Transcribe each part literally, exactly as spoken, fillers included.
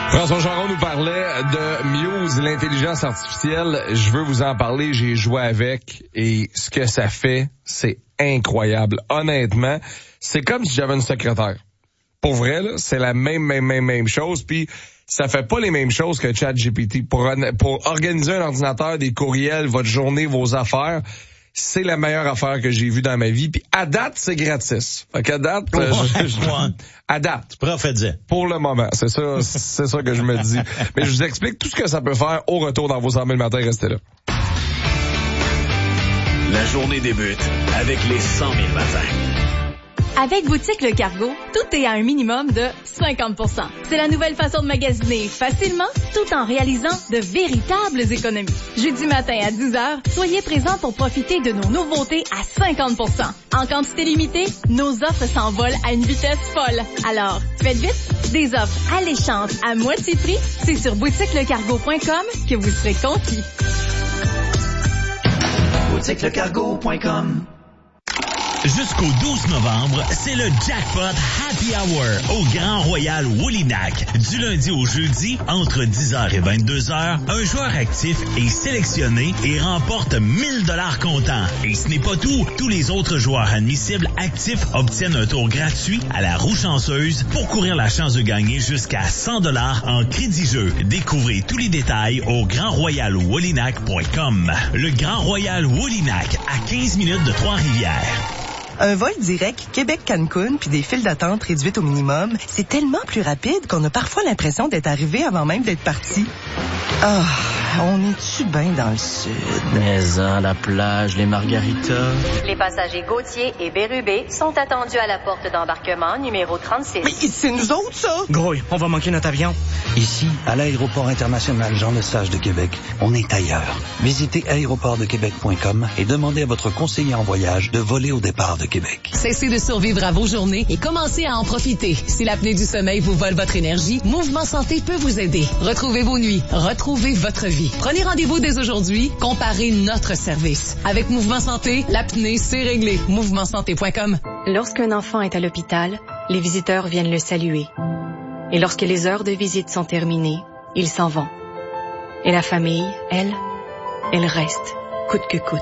François Charon nous parlait de Muse, l'intelligence artificielle. Je veux vous en parler, j'ai joué avec et ce que ça fait, c'est incroyable. Honnêtement, c'est comme si j'avais une secrétaire. Pour vrai, là, c'est la même, même, même, même chose. Puis ça fait pas les mêmes choses que ChatGPT. Pour, pour organiser un ordinateur, des courriels, votre journée, vos affaires, c'est la meilleure affaire que j'ai vue dans ma vie. Puis à date, c'est gratis. Fait qu'à date, euh, je, je, à date. Prophétisez. Pour le moment, c'est ça, c'est ça que je me dis. Mais je vous explique tout ce que ça peut faire au retour dans vos cent mille matins. Restez là. La journée débute avec les cent mille matins. Avec Boutique Le Cargo, tout est à un minimum de cinquante pour cent. C'est la nouvelle façon de magasiner facilement tout en réalisant de véritables économies. Jeudi matin à dix heures, soyez présents pour profiter de nos nouveautés à cinquante pour cent. En quantité limitée, nos offres s'envolent à une vitesse folle. Alors, faites vite, des offres alléchantes à moitié prix, c'est sur boutique le cargo point com que vous serez conquis. boutique le cargo point com. Jusqu'au douze novembre, c'est le Jackpot Happy Hour au Grand Royal Woolinack. Du lundi au jeudi, entre dix heures et vingt-deux heures, un joueur actif est sélectionné et remporte mille dollars comptant. Et ce n'est pas tout. Tous les autres joueurs admissibles actifs obtiennent un tour gratuit à la roue chanceuse pour courir la chance de gagner jusqu'à cent dollars en crédit-jeu. Découvrez tous les détails au grand royal woolinack point com. Le Grand Royal Woolinack, à quinze minutes de Trois-Rivières. Un vol direct Québec-Cancun puis des files d'attente réduites au minimum, c'est tellement plus rapide qu'on a parfois l'impression d'être arrivé avant même d'être parti. Ah, on est-tu bien dans le sud? Mais hein, la plage, les margaritas... Les passagers Gauthier et Bérubé sont attendus à la porte d'embarquement numéro trente-six. Mais c'est nous autres, ça? Grouille, on va manquer notre avion. Ici, à l'aéroport international Jean-Lesage de Québec, on est ailleurs. Visitez aéroport de québec point com et demandez à votre conseiller en voyage de voler au départ de Québec. Cessez de survivre à vos journées et commencez à en profiter. Si l'apnée du sommeil vous vole votre énergie, Mouvement Santé peut vous aider. Retrouvez vos nuits, retrouvez votre vie. Prenez rendez-vous dès aujourd'hui, comparez notre service. Avec Mouvement Santé, l'apnée, c'est réglé. mouvement santé point com. Lorsqu'un enfant est à l'hôpital, les visiteurs viennent le saluer. Et lorsque les heures de visite sont terminées, ils s'en vont. Et la famille, elle, elle reste, coûte que coûte.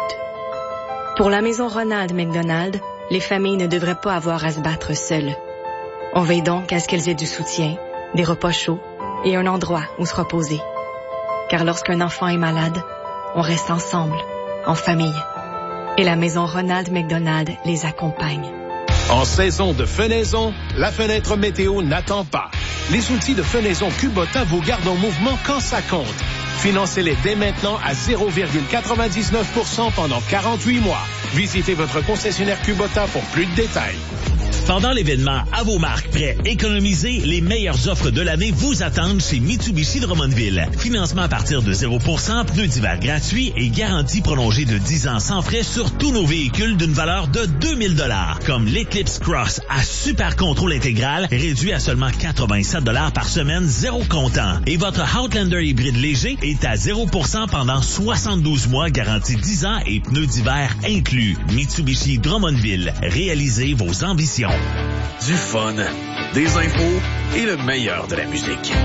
Pour la maison Ronald McDonald, les familles ne devraient pas avoir à se battre seules. On veille donc à ce qu'elles aient du soutien, des repas chauds et un endroit où se reposer. Car lorsqu'un enfant est malade, on reste ensemble, en famille. Et la maison Ronald McDonald les accompagne. En saison de fenaison, la fenêtre météo n'attend pas. Les outils de fenaison Kubota vous gardent en mouvement quand ça compte. Financez-les dès maintenant à zéro virgule quatre-vingt-dix-neuf pour cent pendant quarante-huit mois. Visitez votre concessionnaire Kubota pour plus de détails. Pendant l'événement À vos marques, prêts, économisez, les meilleures offres de l'année vous attendent chez Mitsubishi Drummondville. Financement à partir de zéro pour cent, pneus d'hiver gratuits et garantie prolongée de dix ans sans frais sur tous nos véhicules d'une valeur de deux mille dollars. Comme l'Eclipse Cross à super contrôle intégral, réduit à seulement quatre-vingt-sept dollars par semaine, zéro comptant. Et votre Outlander hybride léger est à zéro pour cent pendant soixante-douze mois, garantie dix ans et pneus d'hiver inclus. Mitsubishi Drummondville, réalisez vos ambitions. Du fun, des infos et le meilleur de la musique.